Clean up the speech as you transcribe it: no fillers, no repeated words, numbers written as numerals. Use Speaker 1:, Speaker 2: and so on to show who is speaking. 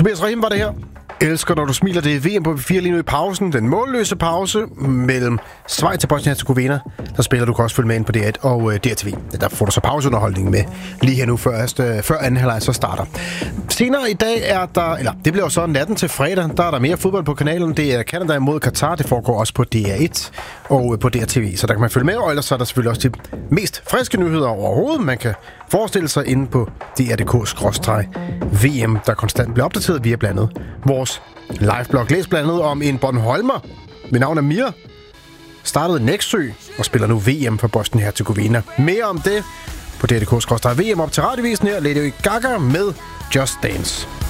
Speaker 1: Tobias Rahim var det her. Elsker, når du smiler. Det er VM på 4 lige nu i pausen. Den målløse pause mellem Schweiz og Bosnien-Herzegovina. Der spiller du kan også følge med ind på DR1 og DRTV. Der får du så pauseunderholdning med lige her nu, før anden halvleg så starter. Senere i dag er der, eller det bliver jo så natten til fredag, der er der mere fodbold på kanalen. Det er Canada mod Qatar. Det foregår også på DR1 og på DRTV. Så der kan man følge med, og ellers så er der selvfølgelig også de mest friske nyheder overhovedet. Man kan forestille sig inde på DR.dk/VM, der konstant bliver opdateret via blandt andet vores liveblog. Læs blandt andet om en Bornholmer ved navn af Mir, startede Nexø og spiller nu VM for Bosnien-Herzegovina. Mere om det på DR.dk/VM op til radiovisen her. Lady Gaga med Just Dance.